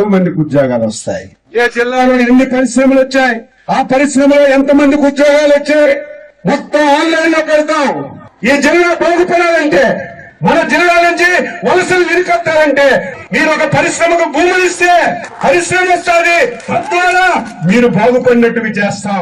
మందికి ఉద్యోగాలు వస్తాయి? ఏ జిల్లాలో ఎన్ని పరిశ్రమలు వచ్చాయి? ఆ పరిశ్రమలో ఎంతమందికి ఉద్యోగాలు వచ్చాయి? మొత్తం ఆన్లైన్ లో పెడతాం. ఈ జిల్లా బాగుపడాలంటే, మన జిల్లా నుంచి వలసలు విరికొత్తారంటే మీరు ఒక పరిశ్రమకు భూములు ఇస్తే పరిశ్రమ వస్తుంది, తద్వారా మీరు బాగుపడినట్టుగా చేస్తాం.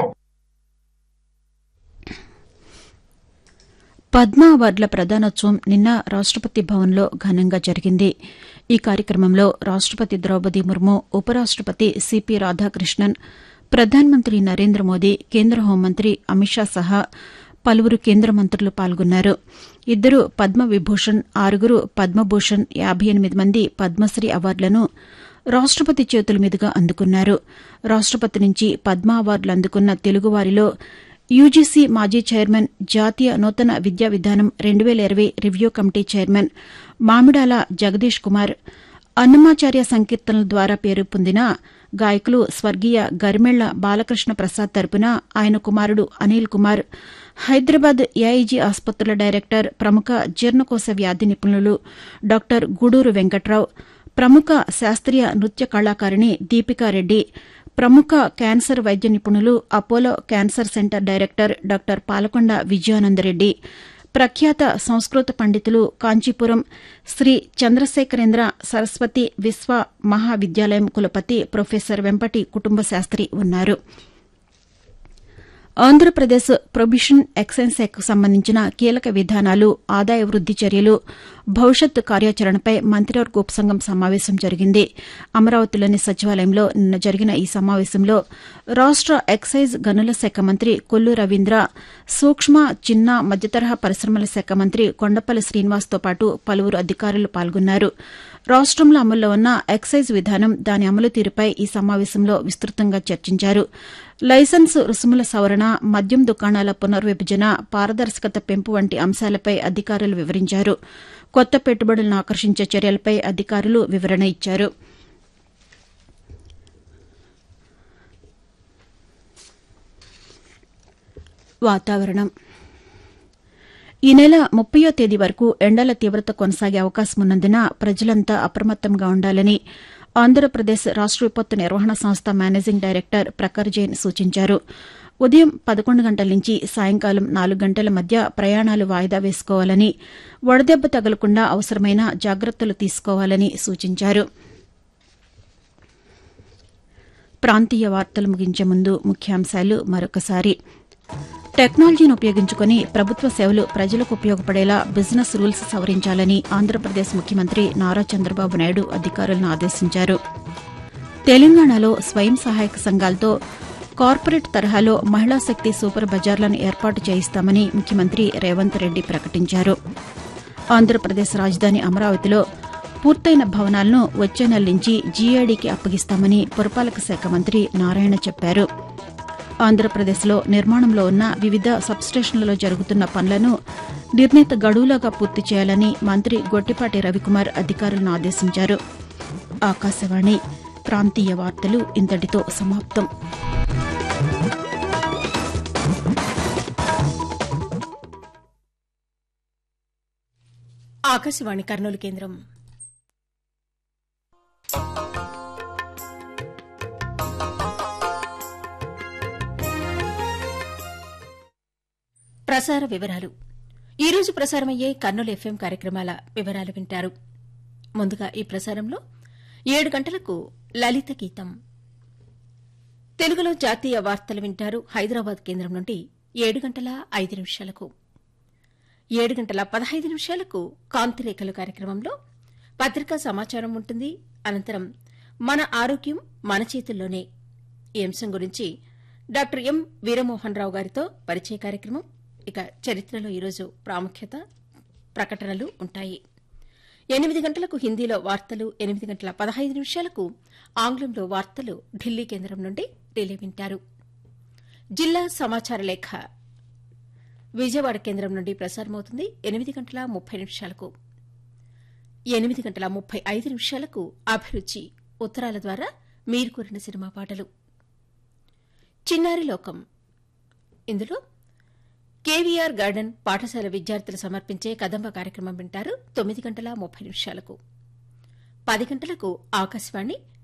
పద్మ అవార్డుల ప్రదానోత్సవం నిన్న రాష్టపతి భవన్లో ఘనంగా జరిగింది. ఈ కార్యక్రమంలో రాష్టపతి ద్రౌపది ముర్ము, ఉపరాష్టపతి సిపి రాధాకృష్ణన్, ప్రధానమంత్రి నరేంద్ర మోదీ, కేంద్ర హోంమంత్రి అమిత్ షా సహా పలువురు కేంద్ర మంత్రులు పాల్గొన్నారు. 2 పద్మ విభూషణ్, 6 పద్మభూషణ్, 58 మంది పద్మశ్రీ అవార్డులను రాష్టపతి చేతుల మీదుగా అందుకున్నారు. రాష్టపతి నుంచి పద్మ అవార్డులు అందుకున్న తెలుగువారిలో యూజీసీ మాజీ చైర్మన్, జాతీయ నూతన విద్యా విధానం 2020 review committee chairman Mamidala Jagadish Kumar, Annamacharya సంకీర్తనల ద్వారా పేరు పొందిన గాయకులు స్వర్గీయ గరిమెళ్ల బాలకృష్ణ ప్రసాద్ తరపున ఆయన కుమారుడు అనిల్ కుమార్, హైదరాబాద్ ఏఐజీ ఆసుపత్రుల డైరెక్టర్, ప్రముఖ జీర్ణకోశ వ్యాధి నిపుణులు డాక్టర్ గూడూరు వెంకట్రావు, ప్రముఖ శాస్త్రీయ నృత్య కళాకారిణి దీపికారెడ్డి, ప్రముఖ క్యాన్సర్ వైద్య నిపుణులు, Apollo cancer centre director doctor Palakonda Vijayananda Reddy, ప్రఖ్యాత సంస్కృత పండితులు కాంచీపురం శ్రీ చంద్రశేఖరేంద్ర సరస్వతి విశ్వ మహావిద్యాలయం కులపతి ప్రొఫెసర్ వెంపటి కుటుంబ శాస్త్రి ఉన్నారు. ఆంధ్రప్రదేశ్ ప్రొబిషన్ ఎక్సైజ్ శాఖకు సంబంధించిన కీలక విధానాలు, ఆదాయ వృద్ది చర్యలు, భవిష్యత్ కార్యాచరణపై మంత్రివర్గ ఉపసంఘం సమావేశం జరిగింది. అమరావతిలోని సచివాలయంలో నిన్న జరిగిన ఈ సమావేశంలో రాష్ట ఎక్సైజ్ గనుల శాఖ మంత్రి కొల్లు రవీంద్ర, సూక్ష్మ, చిన్న, మధ్యతరహా పరిశ్రమల శాఖ మంత్రి కొండపల్లి శ్రీనివాస్తో పాటు పలువురు అధికారులు పాల్గొన్నారు. రాష్టంలో అమల్లో ఉన్న ఎక్సైజ్ విధానం, దాని అమలు తీరుపై ఈ సమావేశంలో విస్తృతంగా చర్చించారు. లైసెన్సు రుసుముల సవరణ, మద్యం దుకాణాల పునర్విభజన, పారదర్శకత పెంపు వంటి అంశాలపై అధికారులు వివరించారు. కొత్త పెట్టుబడులను ఆకర్షించే చర్యలపై అధికారులు వివరణ ఇచ్చారు. వాతావరణం. ఈ నెల 30వ తేదీ వరకు ఎండల తీవ్రత కొనసాగే అవకాశం ఉన్నందున ప్రజలంతా అప్రమత్తంగా ఉండాలని ఆంధ్రప్రదేశ్ రాష్ట విపత్తు నిర్వహణ సంస్థ మేనేజింగ్ డైరెక్టర్ ప్రఖర్ జైన్ సూచించారు. ఉదయం 11 గంటల నుంచి సాయంకాలం 4 గంటల మధ్య ప్రయాణాలు వాయిదా వేసుకోవాలని, వడదెబ్బ తగలకుండా అవసరమైన జాగ్రత్తలు తీసుకోవాలని సూచించారు. ప్రాంతీయ వార్తలు ముగించే ముందు ముఖ్యాంశాలు మరొకసారి. టెక్నాలజీని ఉపయోగించుకుని ప్రభుత్వ సేవలు ప్రజలకు ఉపయోగపడేలా బిజినెస్ రూల్స్ సవరించాలని ఆంధ్రప్రదేశ్ ముఖ్యమంత్రి నారా చంద్రబాబు నాయుడు అధికారులను ఆదేశించారు. తెలంగాణలో స్వయం సహాయక సంఘాలతో కార్పొరేట్ తరహాలో మహిళా శక్తి సూపర్ బజార్లను ఏర్పాటు చేయిస్తామని ముఖ్యమంత్రి రేవంత్ రెడ్డి ప్రకటించారు. ఆంధ్రప్రదేశ్ రాజధాని అమరావతిలో పూర్తయిన భవనాలను వచ్చే నెల నుంచి జీఏడీకి అప్పగిస్తామని పురపాలక శాఖ మంత్రి నారాయణ చెప్పారు. ఆంధ్రప్రదేశ్లో నిర్మాణంలో ఉన్న వివిధ సబ్స్టేషన్లలో జరుగుతున్న పనులను నిర్ణీత గడువులోగా పూర్తి చేయాలని మంత్రి గొట్టిపాటి రవికుమార్ అధికారులను ఆదేశించారు. ఆకాశవాణి ప్రాంతీయ వార్తలు ఇంతటితో సమాప్తం. ఆకాశవాణి కర్నూలు కేంద్రం. ప్రసార వివరాలు. ఈరోజు ప్రసారమయ్యే కర్నూలు ఎఫ్ఎం కార్యక్రమాల వివరాలు వింటారు. ముందుగా ఈ ప్రసారంలో 7 గంటలకు లలిత గీతం, తెలుగులో జాతీయ వార్తలు వింటారు హైదరాబాద్ కేంద్రం నుండి 7 గంటల 5 నిమిషాలకు. 7 గంటల 15 నిమిషాలకు కాంతిరేఖలు కార్యక్రమంలో పత్రికా సమాచారం ఉంటుంది. అనంతరం మన ఆరోగ్యం మన చేతుల్లోనే ఈ అంశం గురించి డాక్టర్ ఎం వీరమోహన్ రావు గారితో పరిచయ కార్యక్రమం. ఇక చరిత్రలో ఈరోజు ప్రాముఖ్యత, ప్రకటనలు ఉంటాయి. 8 గంటలకు హిందీలో వార్తలు, 8 గంటల 15 నిమిషాలకు ఆంగ్లంలో వార్తలు ఢిల్లీ కేంద్రం నుండి రిలే వింటారు. జిల్లా సమాచార లేఖ విజయవాడ కేంద్రం నుండి ప్రసారమవుతుంది 8 గంటల 30 నిమిషాలకు. 8 గంటల 35 నిమిషాలకు అభిరుచి ఉత్తరాల ద్వారా మీరు కోరిన సినిమా పాటలు. చిన్నారి లోకం, ఇందులో కేవీఆర్ గార్డెన్ పాఠశాల విద్యార్థులు సమర్పించే కదంబ కార్యక్రమం వింటారు 9 గంటల 30 నిమిషాలకు. 10 గంటలకు ఆకాశవాణి